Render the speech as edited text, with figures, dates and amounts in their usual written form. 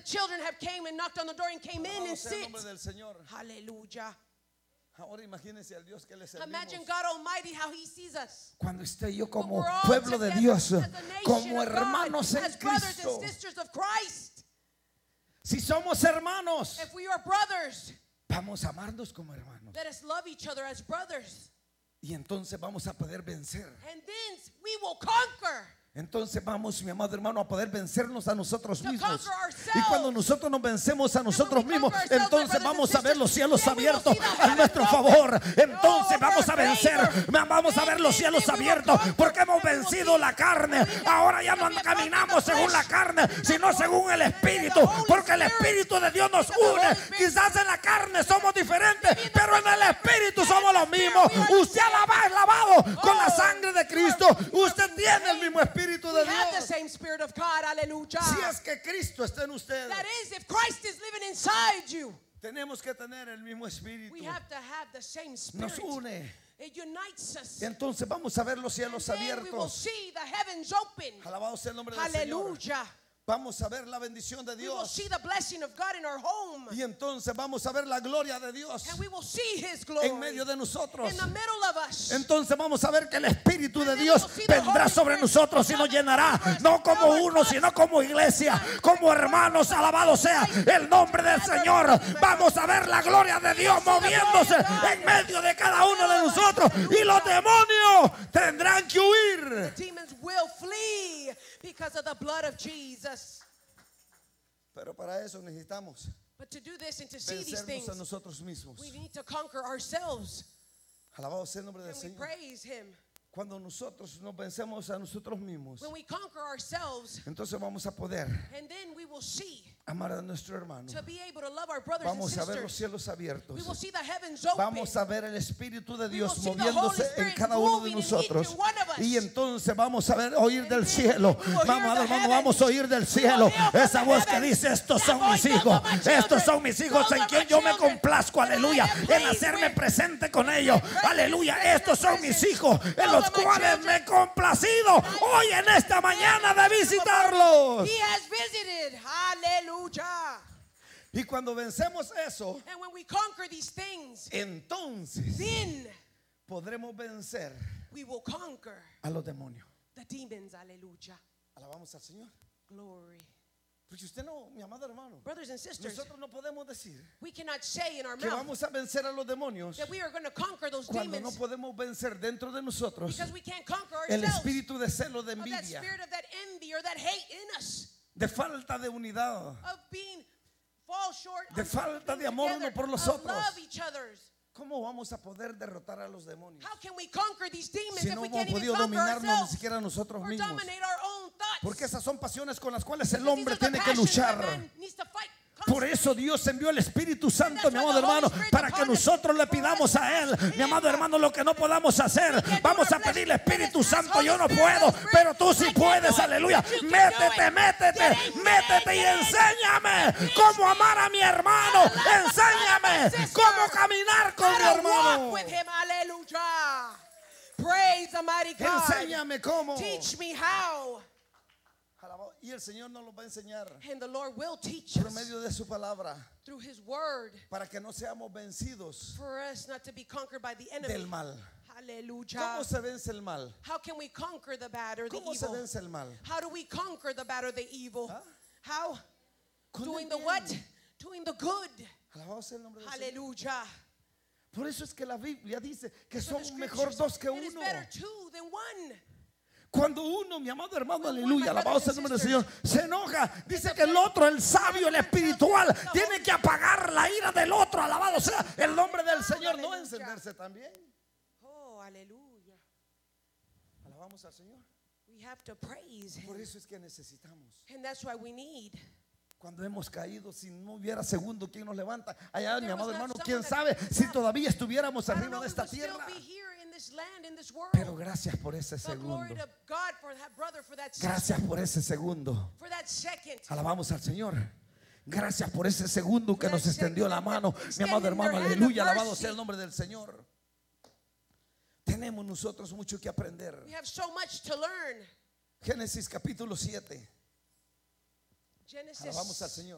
children have came and knocked on the door and came in and Alabado sea el sit. nombre del Señor. Hallelujah. Ahora imagínense al Dios que le servimos. Imagine God Almighty how He sees us. Cuando esté yo When como we're all pueblo de together Dios, as a nation como of God, hermanos en as brothers Cristo. and sisters of Christ. Si somos hermanos, If we are brothers, vamos a amarnos como hermanos. let us love each other as brothers. Y entonces vamos a poder vencer. And then we will conquer. Entonces vamos, mi amado hermano, a poder vencernos a nosotros To mismos. conquer ourselves. Y cuando nosotros nos vencemos a nosotros we mismos, conquer ourselves, entonces my brothers vamos and a ver los sisters, cielos then we will abiertos see the a heavens nuestro open. favor. Entonces Oh, vamos a we're vencer, favor. vamos a ver los And cielos then we will abiertos, conquer, porque hemos and we will vencido see. la carne. We have Ahora ya no conquered, we have caminamos conquered the según la flesh. carne, sino según el Espíritu, Holy porque el Spirit. Espíritu de Dios nos Because the une. Holy Spirit. Quizás en la carne somos diferentes, pero en el Espíritu somos los mismos. Usted es lavado con la sangre de Cristo. Usted tiene el mismo Espíritu de We have the Dios. same Spirit of God. Hallelujah. Si es que Cristo está en usted, That is, if Christ is living inside you, tenemos que tener el mismo Espíritu. we have to have the same Nos Spirit. une. It unites us. Entonces vamos a ver los And cielos then we will abiertos. see the heavens open. Alabado sea el nombre del Señor. Hallelujah. Vamos a ver la bendición de We will Dios. see the blessing of God in our home. Y entonces vamos a ver la gloria de Dios And we will see His glory en medio de nosotros. in the middle of us. Entonces vamos a ver que el Espíritu de And then Dios we'll see the vendrá Holy sobre Spirit nosotros y nos llenará, come no upon como us, uno, sino como iglesia, como hermanos. Alabado sea el nombre del Señor. Vamos a ver la gloria de Dios moviéndose en medio de cada uno de nosotros, y los demonios tendrán que huir. Demons will flee because of the blood of Jesus. Pero para eso necesitamos But to do this and to see these vencernos things, a nosotros mismos. we need to conquer ourselves. Alabado sea el nombre del And we Señor. praise Him. Cuando nosotros nos vencemos a nosotros mismos, When we conquer ourselves, entonces vamos a poder and then we will see, amar a nuestro hermano. to be able to love our brothers and Vamos a ver los sisters. cielos abiertos. We will see the heavens open. Vamos a ver el Espíritu de We will Dios see the moviéndose Holy en Spirit cada uno de moving in each nosotros. and one of us. Y entonces vamos a ver, oír del then cielo. we will hear Vamos, the hermano, heavens. vamos a oír del We will cielo. hear from Esa the voz que heavens. dice: estos That son voice mis says, hijos. "Those are my Estos son children. mis hijos Those en are quien my yo me children. complazco. That I Aleluya. am En pleased hacerme with." presente con ellos. Aleluya. Estos son mis hijos en Those los are my cuales children. me he complacido hoy en esta mañana de visitarlos. He has visited. Hallelujah. Y cuando vencemos eso, And when we conquer these things, entonces then podremos vencer we will conquer a los demonios. the demons. Hallelujah. Alabamos al Señor. Glory. Porque usted no, mi amado hermano, Brothers and sisters, nosotros no podemos decir we cannot say in our que mouth vamos a vencer a los demonios that we are going to conquer those cuando no demons podemos vencer dentro de nosotros because we can't conquer el ourselves espíritu de celo, de of that envidia, spirit of that envy or that hate in us, de falta de unidad, of being fall short, de of falta being de amor together, uno por los of otros. love each other's. ¿Cómo vamos a poder derrotar a los demonios How can we conquer these demons si if no we hemos can't even podido conquer dominarnos ni ourselves siquiera nosotros or mismos? dominate our own thoughts? Porque esas son pasiones con las cuales el Because hombre these are the tiene que passions that luchar. man needs to fight Por constantly. eso Dios envió el Espíritu Santo, that's mi why amado the Holy hermano, Spirit para que upon us, nosotros le for pidamos us to a Él, ask mi amado Him. hermano, lo que no podamos hacer. We can't do Vamos our a flesh, pedirle: but Espíritu it's Santo, Holy yo no Spirit, puedo, Holy Spirit, pero tú I sí can't puedes, do it, aleluya. but you can Métete, do it. métete, Get in, métete y get in. enséñame cómo amar a mi hermano. Enséñame cómo caminar con mi How to walk hermano. with him. Hallelujah. Praise the mighty God. Enséñame cómo. Teach me how. Alabado. Y el Señor nos lo va a enseñar And the Lord will teach por us medio de su palabra, through His word para que no seamos vencidos for us not to be conquered by the enemy. del mal. Hallelujah. ¿Cómo se vence el mal? How can we conquer the bad or the ¿Cómo se evil? vence el mal? How do we conquer the bad or the evil? ¿Ah? How? Con Doing el the what? bien. Doing the good. Alabado sea el nombre del Señor. Hallelujah. Por eso es que la Biblia dice que So the son mejor scriptures, dos que it is uno. better two than one. Cuando uno, mi amado hermano, When one, aleluya, my alabado brothers sea el and nombre del Señor, sisters, se enoja, dice que el otro, el sabio, el espiritual, tiene que apagar la ira del otro. Alabado sea el nombre del Señor, no encenderse también. Oh, hallelujah. Alabamos al Señor. We have to praise Him. Por eso es que necesitamos. And that's why we need. Cuando hemos caído, si no hubiera segundo, ¿quién nos levanta? Allá, mi There amado was not hermano, someone quién that sabe picked us si up. todavía estuviéramos I don't arriba know de if esta we would still tierra. be here in this land, in this world. Pero gracias por ese But glory segundo. to God for that brother, for that Gracias sister, por ese segundo. for that second. Alabamos al Señor. Gracias por ese segundo que For nos that extendió la second mano, that mi amado extended hermano, their hand of aleluya, alabado mercy. sea el nombre del Señor. Tenemos nosotros mucho que aprender. We have so much to learn. Génesis capítulo 7. Genesis Alabamos al Señor.